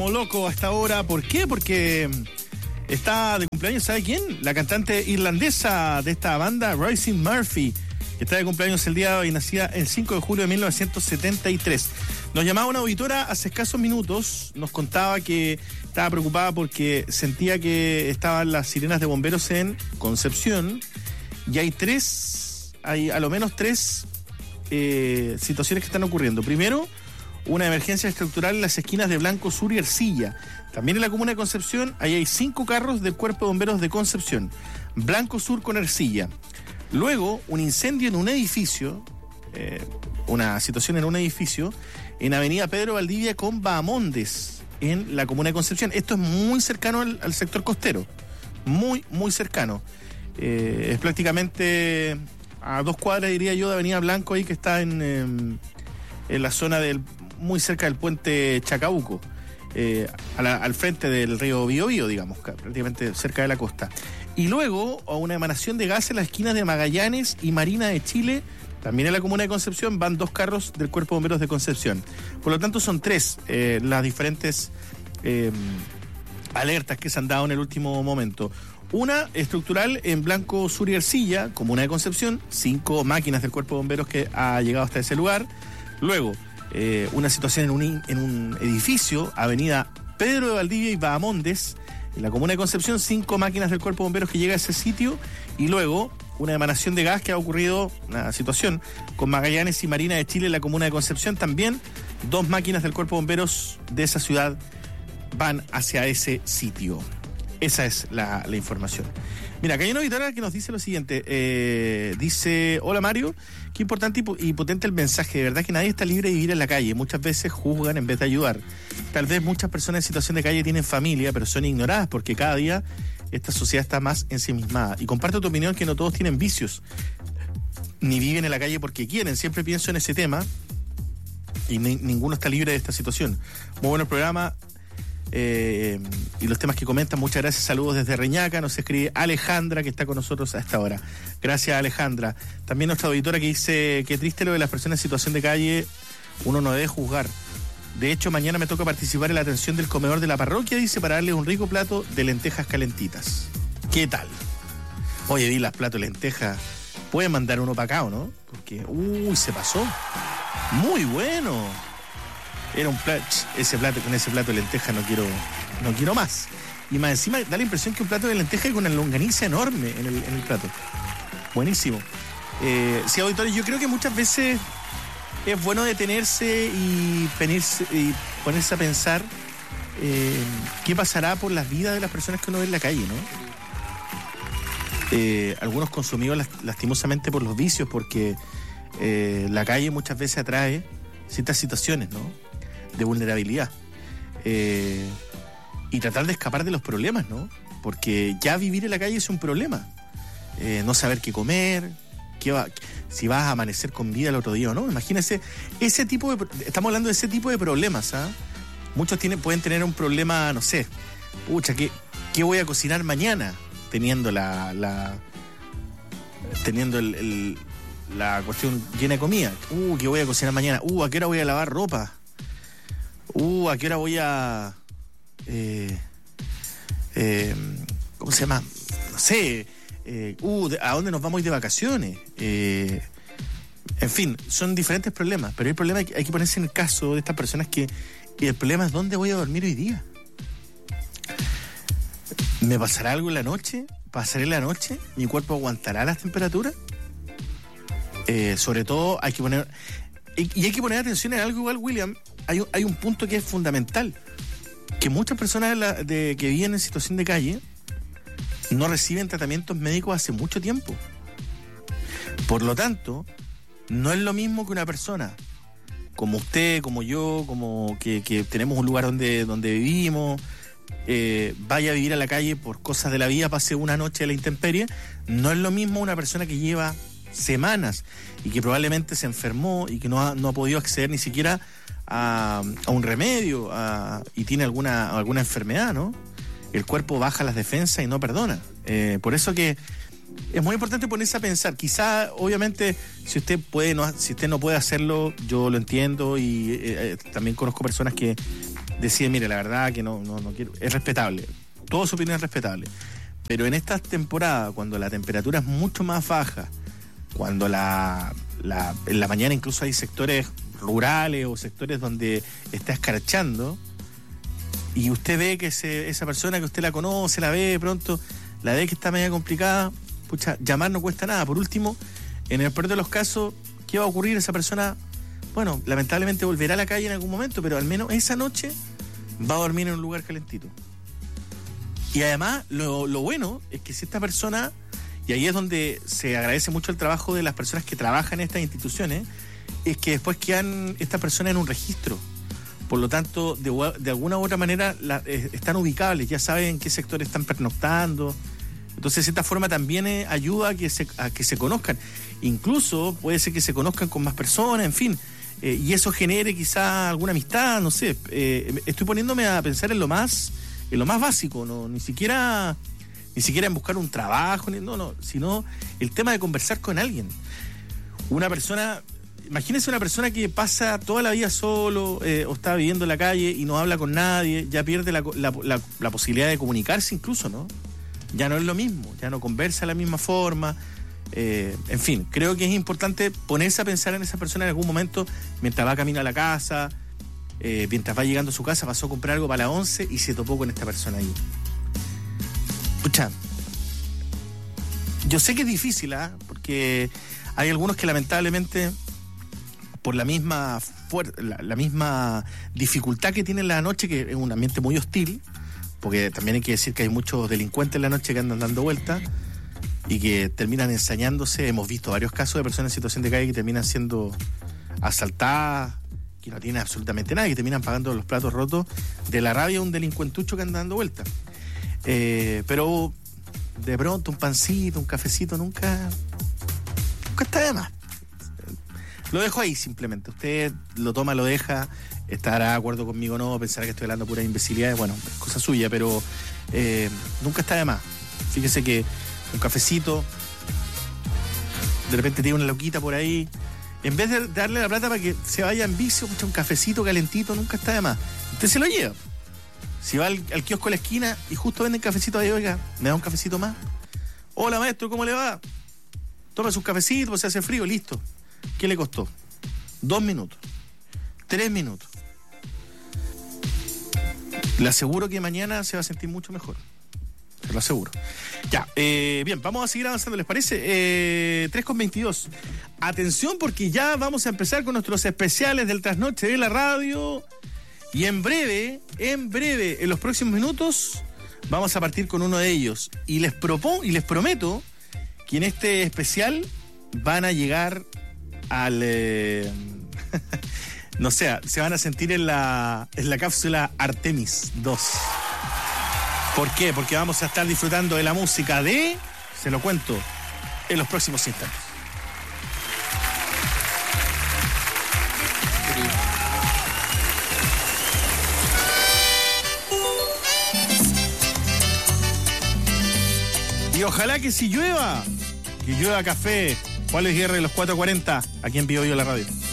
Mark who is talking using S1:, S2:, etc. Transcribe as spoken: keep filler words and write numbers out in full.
S1: como loco hasta ahora. ¿Por qué? Porque está de cumpleaños, ¿sabe quién? La cantante irlandesa de esta banda, Roisin Murphy, que está de cumpleaños el día de hoy, nacida el cinco de julio de mil novecientos setenta y tres. Nos llamaba una auditora hace escasos minutos, nos contaba que estaba preocupada porque sentía que estaban las sirenas de bomberos en Concepción y hay tres, hay a lo menos tres eh, situaciones que están ocurriendo. Primero, una emergencia estructural en las esquinas de Blanco Sur y Ercilla. También en la comuna de Concepción, ahí hay cinco carros del Cuerpo de Bomberos de Concepción. Blanco Sur con Ercilla. Luego, un incendio en un edificio, eh, una situación en un edificio, en Avenida Pedro Valdivia con Bahamondes, en la comuna de Concepción. Esto es muy cercano al, al sector costero. Muy, muy cercano. Eh, es prácticamente a dos cuadras, diría yo, de Avenida Blanco, ahí que está en, eh, en la zona del, muy cerca del puente Chacabuco. Eh, a la, al frente del río Biobío, digamos, prácticamente cerca de la costa. Y luego, a una emanación de gas en las esquinas de Magallanes y Marina de Chile, también en la comuna de Concepción, van dos carros del Cuerpo de Bomberos de Concepción. Por lo tanto, son tres eh, las diferentes eh, alertas que se han dado en el último momento. Una estructural en Blanco Sur y Ercilla, comuna de Concepción, cinco máquinas del Cuerpo de Bomberos que ha llegado hasta ese lugar. Luego, Eh, una situación en un, en un edificio, avenida Pedro de Valdivia y Bahamondes, en la comuna de Concepción, cinco máquinas del Cuerpo de Bomberos que llega a ese sitio, y luego una emanación de gas que ha ocurrido, una situación con Magallanes y Marina de Chile en la comuna de Concepción, también dos máquinas del Cuerpo de Bomberos de esa ciudad van hacia ese sitio. Esa es la, la información. Mira, acá hay una auditora que nos dice lo siguiente. Eh, dice, hola Mario, qué importante y potente el mensaje. De verdad que nadie está libre de vivir en la calle. Muchas veces juzgan en vez de ayudar. Tal vez muchas personas en situación de calle tienen familia, pero son ignoradas porque cada día esta sociedad está más ensimismada. Y comparto tu opinión que no todos tienen vicios, ni viven en la calle porque quieren. Siempre pienso en ese tema y ni, ninguno está libre de esta situación. Muy bueno el programa. Eh, y los temas que comentan, muchas gracias, saludos desde Reñaca. Nos escribe Alejandra, que está con nosotros a esta hora. Gracias, Alejandra. También nuestra auditora que dice, qué triste lo de las personas en situación de calle, uno no debe juzgar. De hecho, mañana me toca participar en la atención del comedor de la parroquia, dice, para darle un rico plato de lentejas calentitas. ¿Qué tal? Oye, vi las platos de lentejas, pueden mandar uno para acá, ¿o no? Porque, uy, se pasó. Muy bueno. Era un plato, ese plato, con ese plato de lenteja no quiero, no quiero más. Y más encima da la impresión que un plato de lenteja con una longaniza enorme en el, en el plato. Buenísimo. Eh, sí, auditores, yo creo que muchas veces es bueno detenerse y, penirse, y ponerse a pensar eh, qué pasará por las vidas de las personas que uno ve en la calle, ¿no? Eh, algunos consumidos lastimosamente por los vicios, porque eh, la calle muchas veces atrae ciertas situaciones, ¿no?, de vulnerabilidad, eh, y tratar de escapar de los problemas, ¿no? Porque ya vivir en la calle es un problema. Eh, no saber qué comer, qué va, si vas a amanecer con vida el otro día o no. Imagínense, ese tipo de, estamos hablando de ese tipo de problemas, ¿ah? ¿eh? Muchos tienen, pueden tener un problema, no sé, pucha, ¿qué, qué voy a cocinar mañana? Teniendo la, la teniendo el, el, la cuestión llena de comida. Uh, ¿qué voy a cocinar mañana? Uh, ¿a qué hora voy a lavar ropa? Uh, ¿a qué hora voy a... Eh, eh, ¿Cómo se llama? No sé. Eh, uh, ¿a dónde nos vamos a ir de vacaciones? Eh, en fin, son diferentes problemas, pero el problema hay que, hay que ponerse en el caso de estas personas que... Y el problema es dónde voy a dormir hoy día. ¿Me pasará algo en la noche? ¿Pasaré la noche? ¿Mi cuerpo aguantará las temperaturas? Eh, sobre todo hay que poner... Y, y hay que poner atención en algo igual, William. Hay, hay un punto que es fundamental, que muchas personas de la, de, que viven en situación de calle no reciben tratamientos médicos hace mucho tiempo. Por lo tanto, no es lo mismo que una persona como usted, como yo, como que, que tenemos un lugar donde, donde vivimos, eh, vaya a vivir a la calle por cosas de la vida, pase una noche a la intemperie. No es lo mismo una persona que lleva semanas y que probablemente se enfermó y que no ha, no ha podido acceder ni siquiera a, a un remedio a, y tiene alguna, alguna enfermedad, ¿no? El cuerpo baja las defensas y no perdona. Eh, por eso que es muy importante ponerse a pensar. Quizá, obviamente, si usted puede, no, si usted no puede hacerlo, yo lo entiendo y eh, también conozco personas que decide, mire, la verdad que no, no, no quiero, es respetable, toda su opinión es respetable, pero en estas temporadas, cuando la temperatura es mucho más baja, cuando la, la en la mañana incluso hay sectores rurales o sectores donde está escarchando, y usted ve que ese, esa persona que usted la conoce, la ve de pronto, la ve que está media complicada, pucha, llamar no cuesta nada. Por último, en el peor de los casos, ¿qué va a ocurrir? Esa persona, bueno, lamentablemente volverá a la calle en algún momento, pero al menos esa noche va a dormir en un lugar calentito. Y además, lo, lo bueno es que si esta persona, y ahí es donde se agradece mucho el trabajo de las personas que trabajan en estas instituciones, es que después quedan estas personas en un registro. Por lo tanto, de, de alguna u otra manera la, eh, están ubicables, ya saben en qué sector están pernoctando. Entonces, de esta forma también eh, ayuda a que, se, a que se conozcan. Incluso puede ser que se conozcan con más personas, en fin. Eh, y eso genere quizá alguna amistad, no sé. Eh, estoy poniéndome a pensar en lo más, en lo más básico, no, ni siquiera, ni siquiera en buscar un trabajo, ni, no, no, sino el tema de conversar con alguien. Una persona, imagínense una persona que pasa toda la vida solo, eh, o está viviendo en la calle y no habla con nadie, ya pierde la, la, la, la posibilidad de comunicarse incluso, ¿no? Ya no es lo mismo, ya no conversa de la misma forma. Eh, en fin, creo que es importante ponerse a pensar en esa persona en algún momento, mientras va camino a la casa, eh, mientras va llegando a su casa, pasó a comprar algo para las once y se topó con esta persona ahí. Pucha, yo sé que es difícil, ¿ah? ¿eh? Porque hay algunos que lamentablemente, por la misma, fuer- la, la misma dificultad que tienen la noche, que es un ambiente muy hostil, porque también hay que decir que hay muchos delincuentes en la noche que andan dando vueltas y que terminan ensañándose. Hemos visto varios casos de personas en situación de calle que terminan siendo asaltadas, que no tienen absolutamente nada, que terminan pagando los platos rotos de la rabia de un delincuentucho que anda dando vueltas. Eh, pero de pronto un pancito, un cafecito, nunca, nunca está de más. Lo dejo ahí simplemente. Usted lo toma, lo deja, estará de acuerdo conmigo o no, pensará que estoy hablando pura imbecilidad, bueno, es cosa suya, pero eh, nunca está de más. Fíjese que un cafecito, de repente tiene una loquita por ahí, en vez de darle la plata para que se vaya en vicio, pucha, un cafecito calentito, nunca está de más. Usted se lo lleva. Si va al, al kiosco de la esquina y justo venden cafecito ahí, oiga, ¿me da un cafecito más? Hola maestro, ¿cómo le va? Toma sus cafecitos, pues se hace frío, listo. ¿Qué le costó? Dos minutos. Tres minutos. Le aseguro que mañana se va a sentir mucho mejor. Te lo aseguro. Ya, eh, bien, vamos a seguir avanzando, ¿les parece? Eh, tres con veintidós. Atención, porque ya vamos a empezar con nuestros especiales del trasnoche de la radio. Y en breve, en breve, en los próximos minutos, vamos a partir con uno de ellos. Y les propongo, y les prometo que en este especial van a llegar al... Eh, no sé, se van a sentir en la, en la cápsula Artemis dos. ¿Por qué? Porque vamos a estar disfrutando de la música de... Se lo cuento en los próximos instantes. Y ojalá que si llueva, que llueva café. Juan Luis Guerra de los cuatro cuarenta, aquí en Vivo Vivo la Radio.